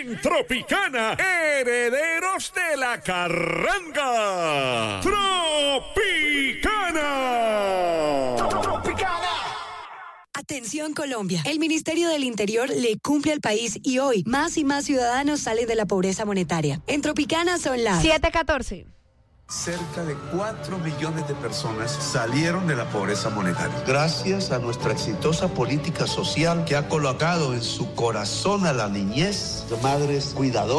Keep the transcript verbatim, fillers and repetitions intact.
En Tropicana, herederos de la carranga. Tropicana. Tropicana. Atención Colombia, el Ministerio del Interior le cumple al país y hoy más y más ciudadanos salen de la pobreza monetaria. En Tropicana son las siete catorce. Cerca de cuatro millones de personas salieron de la pobreza monetaria. Gracias a nuestra exitosa política social que ha colocado en su corazón a la niñez, de madres cuidadoras.